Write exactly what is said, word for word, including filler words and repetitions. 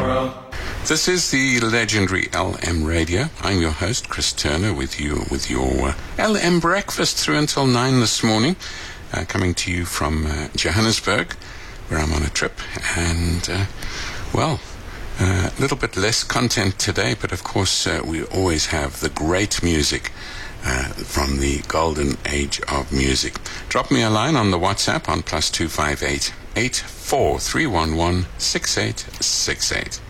This is the legendary L M Radio. I'm your host, Chris Turner, with you with your uh, L M breakfast through until nine this morning, uh, coming to you from uh, Johannesburg, where I'm on a trip. And, uh, well, a uh, little bit less content today, but of course uh, we always have the great music uh, from the golden age of music. Drop me a line on the WhatsApp on plus two five eight, eight four three one one, six eight six eight.